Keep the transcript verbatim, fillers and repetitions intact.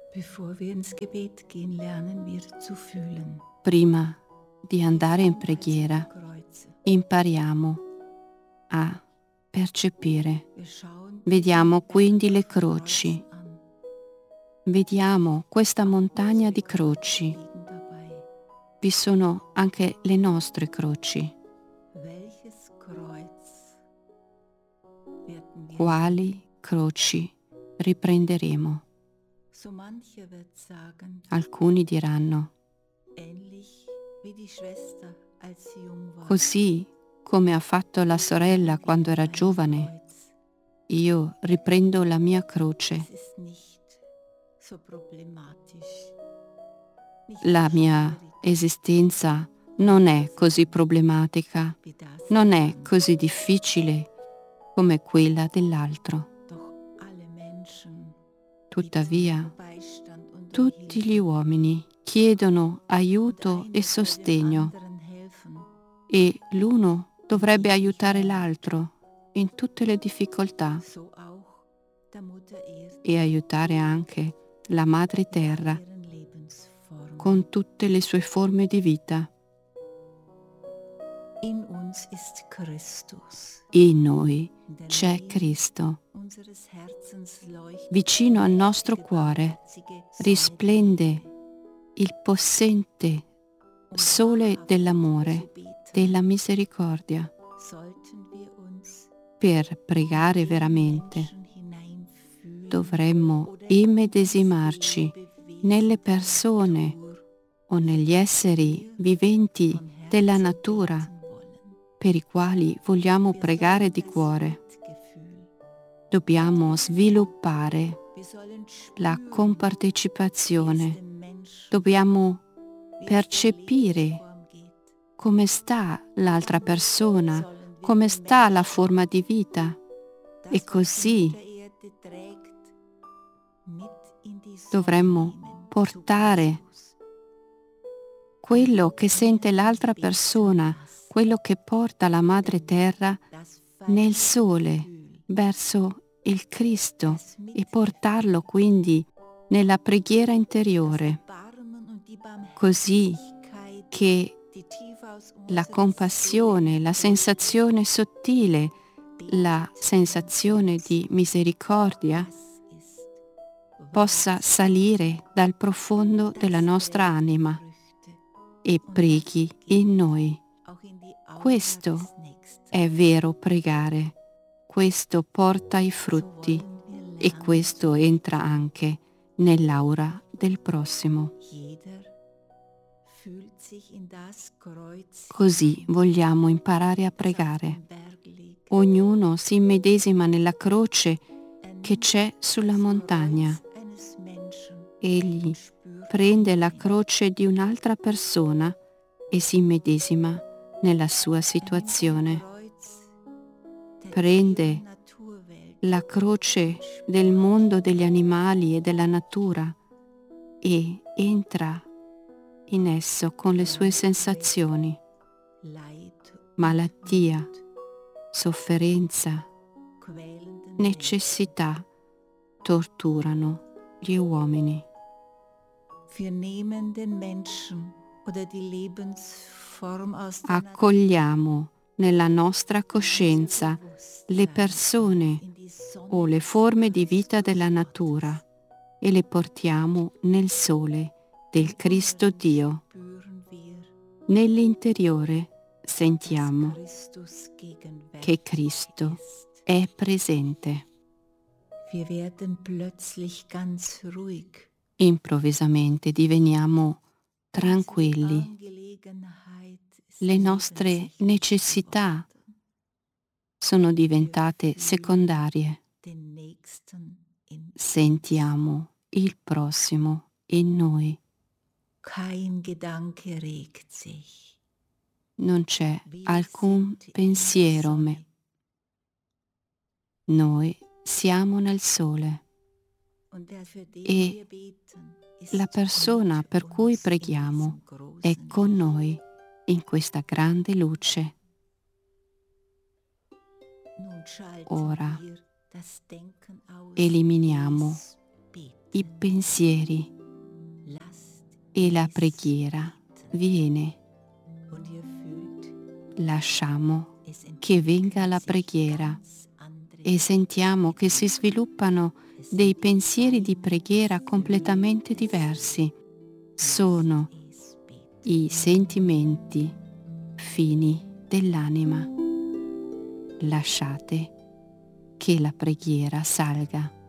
Bevor wir ins Gebet gehen, lernen wir zu fühlen. Prima di andare in preghiera, Kreuze. impariamo a percepire. Wir schauen Vediamo quindi le Kreuzen croci. an. Vediamo questa montagna di croci. Liegen dabei. Vi sono anche le nostre croci. Welches Kreuz werden wir Quali croci riprenderemo? So mancher wird sagen, Alcuni diranno, ähnlich wie die Schwester, als sie jung war. così come ha fatto la sorella quando era giovane, Kreuz. io riprendo la mia croce. Es ist nicht so problematisch. Nicht La so mia schwierig esistenza non è così problematica, wie das non der è andere. così difficile come quella dell'altro. Doch alle Menschen Tuttavia, Beistand und tutti gli uomini chiedono aiuto e sostegno e l'uno dovrebbe aiutare l'altro in tutte le difficoltà so auch der Mutter Erde e aiutare anche la Madre Terra ihren Lebensformen. con tutte le sue forme di vita. In uns ist Christus. In noi In der c'è Nähe Cristo. unseres Herzens leuchtet Vicino al die nostro mächtige, cuore barmherzige risplende il possente Und sole wahrhaft dell'amore, zu beten, della misericordia. sollten wir uns Per pregare in den veramente Menschen hineinfühlen dovremmo oder in immedesimarci das lebewesen nelle der persone Natur, o negli esseri viventi von della Herzen natura beten wollen. per i quali vogliamo Wir pregare sollen di das cuore. Mitgefühl, Dobbiamo sviluppare wir sollen la spüren, wie es compartecipazione, dem Menschen, dobbiamo wie es der percepire Lebensform geht. come sta l'altra persona, Sollen wir come den sta la Menschen forma di vita das, e was die così Mutter Erde trägt, mit in die Sonne dovremmo nehmen, portare zu Christus. quello che sente l'altra persona, quello che porta la Madre Terra Das nel feine sole Gefühl, verso il Cristo das e Mitgefühl, portarlo quindi nella preghiera das interiore, Erbarmen und die così Barmherzigkeit, che die tief aus la unserer compassione, Seele la sensazione sottile, la betet, sensazione di misericordia das ist possa salire dal profondo das della nostra trägt anima Früchte e und preghi das geht in noi. auch in die Aura Questo des Nächsten. è vero pregare, questo porta i So frutti wollen wir e lernen questo zu entra anche nell'aura del prossimo. Jeder fühlt sich in das Kreuz Così hinein, vogliamo imparare a das auf pregare. dem Berg liegt. Ognuno si immedesima nella croce Er che nimmt c'è sulla das montagna. Kreuz eines Menschen Egli und spürt prende la hinein. croce di un'altra persona e si immedesima nella sua Er nimmt ein situazione. Kreuz der Prende Tier- und Naturwelt la croce del mondo degli animali e della natura e entra in esso con le sue sensazioni, Leid und malattia, Not, sofferenza, quälenden necessità torturano gli uomini. Wir nehmen den Menschen oder die Lebensform aus der Accogliamo nella nostra coscienza le persone o le forme di vita della natura e le portiamo nel sole del Cristo Dio. Nell'interiore sentiamo che Cristo è presente. Wir werden plötzlich ganz ruhig. Improvvisamente diveniamo tranquilli. Angelegenheit ist Le nostre nebensächlich necessità geworden. sono diventate secondarie. Den Nächsten in Sentiamo il prossimo in noi. kein Gedanke regt sich. Non c'è Wir alcun sind in der pensiero Sonne. me. Noi siamo nel sole Und der, für den e wir beten, ist la persona mit per cui uns in preghiamo diesem großen è con Licht. noi in questa grande luce. Nun schalten Ora wir das Denken aus eliminiamo bis Beten. i pensieri e la preghiera viene. Lasciamo che venga la preghiera e sentiamo che si sviluppano dei pensieri di preghiera completamente diversi. Sono i sentimenti fini dell'anima. Lasciate che la preghiera salga.